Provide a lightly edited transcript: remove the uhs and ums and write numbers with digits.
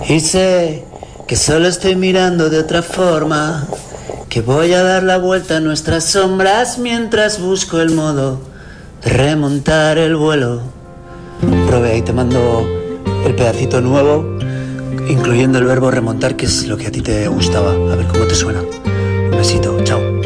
Y sé que solo estoy mirando de otra forma, que voy a dar la vuelta a nuestras sombras mientras busco el modo de remontar el vuelo. Prove, ahí te mando el pedacito nuevo, incluyendo el verbo remontar, que es lo que a ti te gustaba. A ver cómo te suena. Un besito, chao.